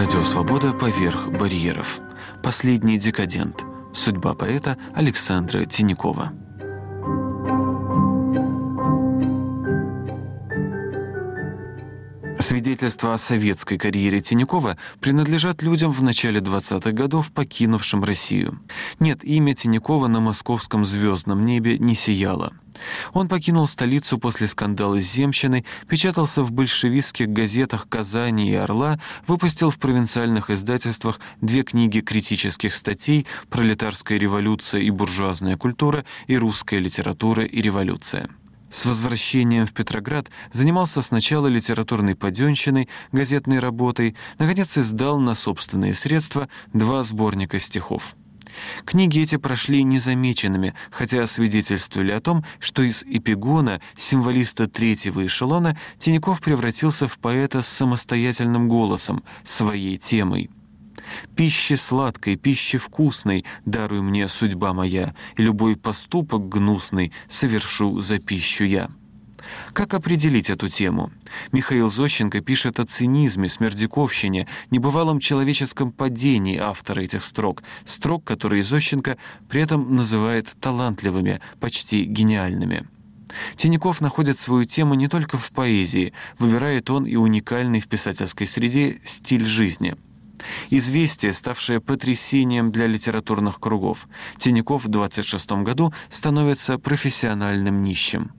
Радио «Свобода» поверх барьеров. Последний декадент. Судьба поэта Александра Тинякова. Свидетельства о советской карьере Тинякова принадлежат людям в начале 20-х годов, покинувшим Россию. Нет, имя Тинякова на московском звездном небе не сияло. Он покинул столицу после скандала с земщиной, печатался в большевистских газетах «Казани» и «Орла», выпустил в провинциальных издательствах 2 книги критических статей «Пролетарская революция и буржуазная культура» и «Русская литература и революция». С возвращением в Петроград занимался сначала литературной паденщиной, газетной работой, наконец издал на собственные средства 2 сборника стихов. Книги эти прошли незамеченными, хотя свидетельствовали о том, что из эпигона, символиста 3-го эшелона, Тиняков превратился в поэта с самостоятельным голосом, своей темой. «Пищи сладкой, пищи вкусной даруй мне, судьба моя, и любой поступок гнусный совершу за пищу я». Как определить эту тему? Михаил Зощенко пишет о цинизме, смердяковщине, небывалом человеческом падении автора этих строк, которые Зощенко при этом называет талантливыми, почти гениальными. Тиняков находит свою тему не только в поэзии, выбирает он и уникальный в писательской среде стиль жизни. Известие, ставшее потрясением для литературных кругов. Тиняков в 26 году становится профессиональным нищим.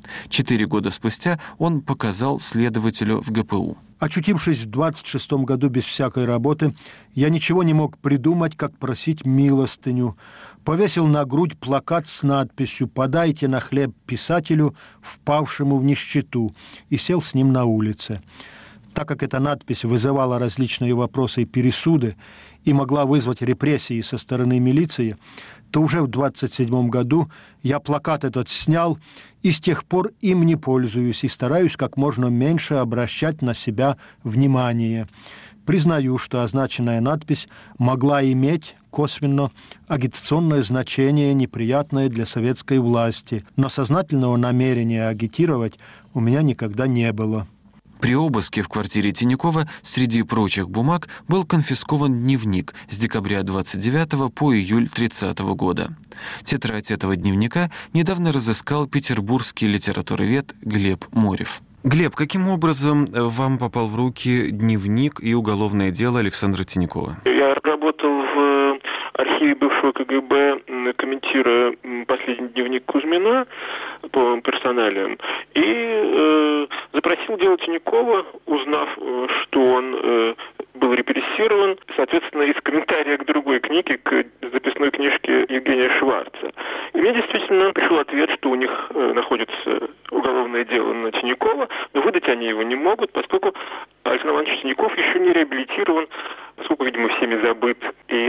4 года спустя он показал следователю в ГПУ. Очутившись в 26 году без всякой работы, я ничего не мог придумать, как просить милостыню. Повесил на грудь плакат с надписью «Подайте на хлеб писателю, впавшему в нищету», и сел с ним на улице. Так как эта надпись вызывала различные вопросы и пересуды и могла вызвать репрессии со стороны милиции, то уже в 27 году я плакат этот снял и с тех пор им не пользуюсь и стараюсь как можно меньше обращать на себя внимание. Признаю, что означенная надпись могла иметь косвенно агитационное значение, неприятное для советской власти, но сознательного намерения агитировать у меня никогда не было. При обыске в квартире Тинякова среди прочих бумаг был конфискован дневник с декабря 29 по июль 30 года. Тетрадь этого дневника недавно разыскал петербургский литературовед Глеб Морев. Глеб, каким образом вам попал в руки дневник и уголовное дело Александра Тинякова? Я работал в архиве бывшего КГБ, комментируя последний дневник Кузьмина по персоналиям, и запросил дело Тинякова, узнав, что он был репрессирован, соответственно, из комментария к другой книге, к записной книжке Евгения Шварца. И мне действительно пришел ответ, что у них находится уголовное дело на Тинякова, но выдать они его не могут, поскольку Александр Иванович Тиняков еще не реабилитирован, поскольку, видимо, всеми забыт. И